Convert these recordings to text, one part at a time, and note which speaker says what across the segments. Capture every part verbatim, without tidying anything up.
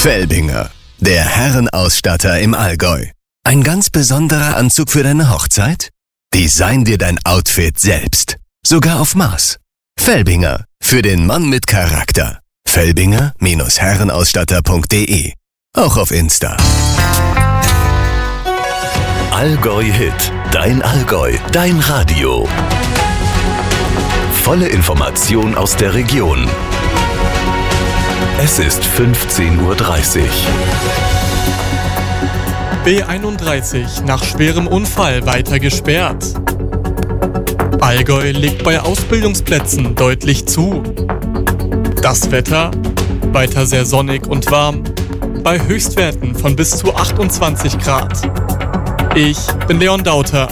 Speaker 1: Felbinger, der Herrenausstatter im Allgäu. Ein ganz besonderer Anzug für deine Hochzeit? Design dir dein Outfit selbst. Sogar auf Maß. Felbinger, für den Mann mit Charakter. Felbinger Herrenausstatter punkt de. Auch auf Insta.
Speaker 2: Allgäu Hit, dein Allgäu, dein Radio. Volle Information aus der Region. Es ist fünfzehn Uhr dreißig.
Speaker 3: B einunddreißig nach schwerem Unfall weiter gesperrt. Allgäu legt bei Ausbildungsplätzen deutlich zu. Das Wetter weiter sehr sonnig und warm, bei Höchstwerten von bis zu achtundzwanzig Grad. Ich bin Leon Dauter.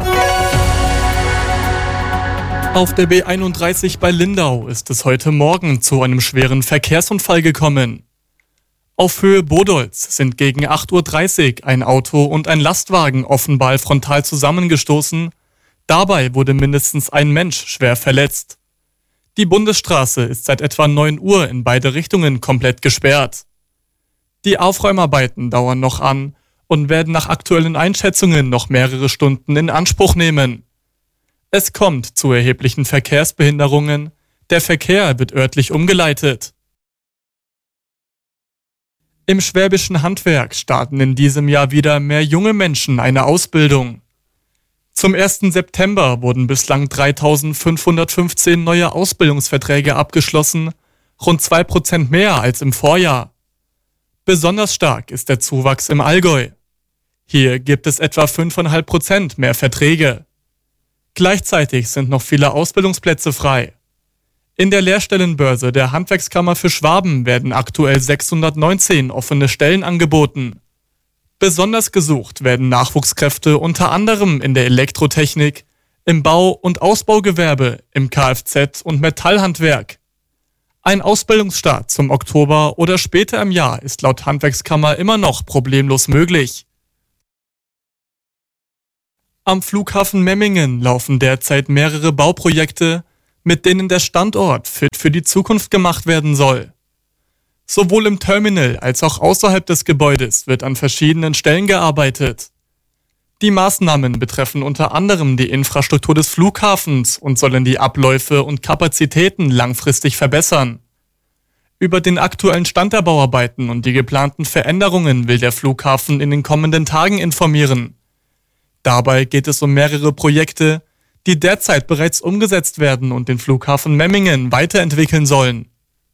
Speaker 3: Auf der B einunddreißig bei Lindau ist es heute Morgen zu einem schweren Verkehrsunfall gekommen. Auf Höhe Bodolz sind gegen acht Uhr dreißig ein Auto und ein Lastwagen offenbar frontal zusammengestoßen. Dabei wurde mindestens ein Mensch schwer verletzt. Die Bundesstraße ist seit etwa neun Uhr in beide Richtungen komplett gesperrt. Die Aufräumarbeiten dauern noch an und werden nach aktuellen Einschätzungen noch mehrere Stunden in Anspruch nehmen. Es kommt zu erheblichen Verkehrsbehinderungen. Der Verkehr wird örtlich umgeleitet. Im schwäbischen Handwerk starten in diesem Jahr wieder mehr junge Menschen eine Ausbildung. Zum ersten September wurden bislang dreitausendfünfhundertfünfzehn neue Ausbildungsverträge abgeschlossen, rund zwei Prozent mehr als im Vorjahr. Besonders stark ist der Zuwachs im Allgäu. Hier gibt es etwa fünf Komma fünf Prozent mehr Verträge. Gleichzeitig sind noch viele Ausbildungsplätze frei. In der Lehrstellenbörse der Handwerkskammer für Schwaben werden aktuell sechshundertneunzehn offene Stellen angeboten. Besonders gesucht werden Nachwuchskräfte unter anderem in der Elektrotechnik, im Bau- und Ausbaugewerbe, im Kfz- und Metallhandwerk. Ein Ausbildungsstart zum Oktober oder später im Jahr ist laut Handwerkskammer immer noch problemlos möglich. Am Flughafen Memmingen laufen derzeit mehrere Bauprojekte, mit denen der Standort fit für die Zukunft gemacht werden soll. Sowohl im Terminal als auch außerhalb des Gebäudes wird an verschiedenen Stellen gearbeitet. Die Maßnahmen betreffen unter anderem die Infrastruktur des Flughafens und sollen die Abläufe und Kapazitäten langfristig verbessern. Über den aktuellen Stand der Bauarbeiten und die geplanten Veränderungen will der Flughafen in den kommenden Tagen informieren. Dabei geht es um mehrere Projekte, die derzeit bereits umgesetzt werden und den Flughafen Memmingen weiterentwickeln sollen.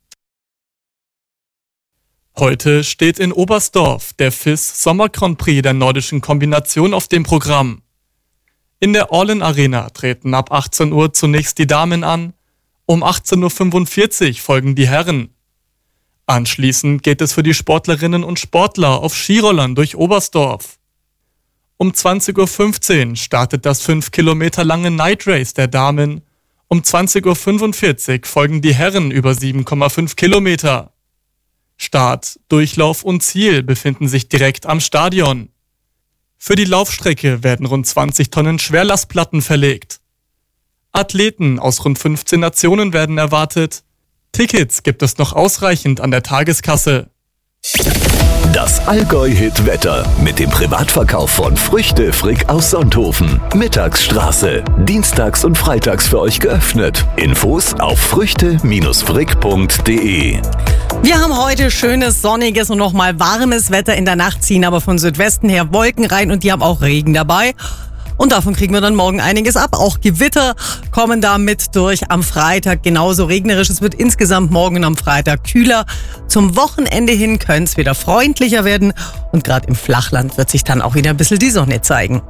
Speaker 3: Heute steht in Oberstdorf der F I S Sommer Grand Prix der nordischen Kombination auf dem Programm. In der All-In Arena treten ab achtzehn Uhr zunächst die Damen an, um achtzehn Uhr fünfundvierzig folgen die Herren. Anschließend geht es für die Sportlerinnen und Sportler auf Skirollern durch Oberstdorf. Um zwanzig Uhr fünfzehn startet das fünf Kilometer lange Night Race der Damen. Um zwanzig Uhr fünfundvierzig folgen die Herren über sieben Komma fünf Kilometer. Start, Durchlauf und Ziel befinden sich direkt am Stadion. Für die Laufstrecke werden rund zwanzig Tonnen Schwerlastplatten verlegt. Athleten aus rund fünfzehn Nationen werden erwartet. Tickets gibt es noch ausreichend an der Tageskasse.
Speaker 2: Das Allgäu-Hit-Wetter mit dem Privatverkauf von Früchte Frick aus Sonthofen. Mittagsstraße. Dienstags und freitags für euch geöffnet. Infos auf früchte Frick punkt de.
Speaker 4: Wir haben heute schönes, sonniges und nochmal warmes Wetter. In der Nacht ziehen aber von Südwesten her Wolken rein und die haben auch Regen dabei. Und davon kriegen wir dann morgen einiges ab. Auch Gewitter kommen da mit durch. Am Freitag genauso regnerisch. Es wird insgesamt morgen und am Freitag kühler. Zum Wochenende hin könnte es wieder freundlicher werden. Und gerade im Flachland wird sich dann auch wieder ein bisschen die Sonne zeigen.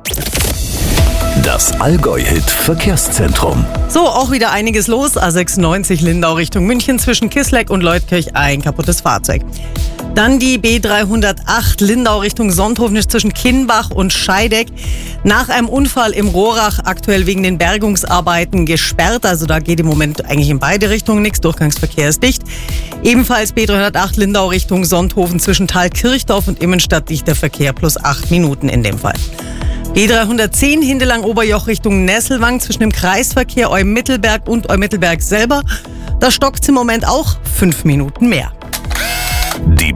Speaker 2: Das Allgäu-Hit Verkehrszentrum.
Speaker 4: So, auch wieder einiges los. A sechsundneunzig Lindau Richtung München zwischen Kissleck und Leutkirch ein kaputtes Fahrzeug. Dann die B dreihundertacht Lindau Richtung Sonthofen zwischen Kinnbach und Scheideck. Nach einem Unfall im Rohrach aktuell wegen den Bergungsarbeiten gesperrt. Also da geht im Moment eigentlich in beide Richtungen nichts. Durchgangsverkehr ist dicht. Ebenfalls B dreihundertacht Lindau Richtung Sonthofen zwischen Thalkirchdorf und Immenstadt dichter Verkehr plus acht Minuten in dem Fall. B dreihundertzehn Hindelang-Oberjoch Richtung Nesselwang zwischen dem Kreisverkehr Eumittelberg und Eumittelberg selber. Da stockt es im Moment auch fünf Minuten mehr.
Speaker 2: Die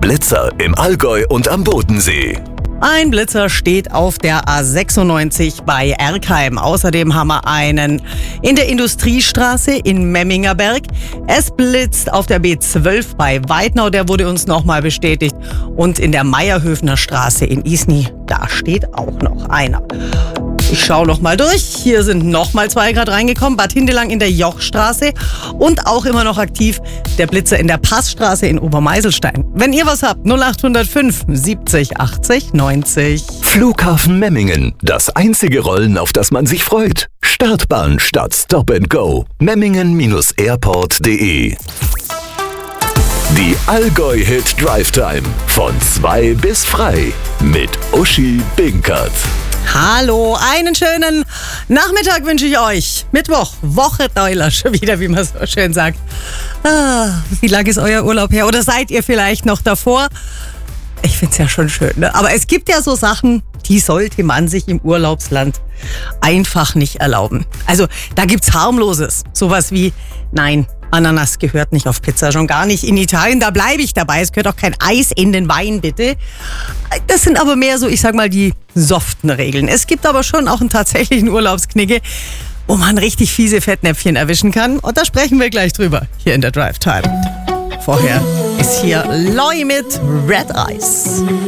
Speaker 2: Blitzer im Allgäu und am Bodensee.
Speaker 4: Ein Blitzer steht auf der A sechsundneunzig bei Erkheim. Außerdem haben wir einen in der Industriestraße in Memmingerberg. Es blitzt auf der B zwölf bei Weidnau, der wurde uns nochmal bestätigt. Und in der Meierhöfner Straße in Isny, da steht auch noch einer. Ich schaue noch mal durch. Hier sind noch mal zwei Grad reingekommen. Bad Hindelang in der Jochstraße und auch immer noch aktiv der Blitzer in der Passstraße in Obermeiselstein. Wenn ihr was habt, null acht null fünf siebzig achtzig neunzig.
Speaker 2: Flughafen Memmingen, das einzige Rollen, auf das man sich freut. Startbahn statt Stop and Go. Memmingen Airport punkt de. Die Allgäu-Hit Drive Time von zwei bis frei mit Uschi Binkert.
Speaker 4: Hallo, einen schönen Nachmittag wünsche ich euch. Mittwoch, Woche Deuler, schon wieder, wie man so schön sagt. Ah, wie lange ist euer Urlaub her? Oder seid ihr vielleicht noch davor? Ich finde es ja schon schön, ne? Aber es gibt ja so Sachen, die sollte man sich im Urlaubsland einfach nicht erlauben. Also da gibt's harmloses, sowas wie, nein, Ananas gehört nicht auf Pizza, schon gar nicht in Italien, da bleibe ich dabei. Es gehört auch kein Eis in den Wein, bitte. Das sind aber mehr so, ich sag mal, die soften Regeln. Es gibt aber schon auch einen tatsächlichen Urlaubsknicke, wo man richtig fiese Fettnäpfchen erwischen kann. Und da sprechen wir gleich drüber, hier in der Drive Time. Vorher ist hier Loi mit Red Eyes.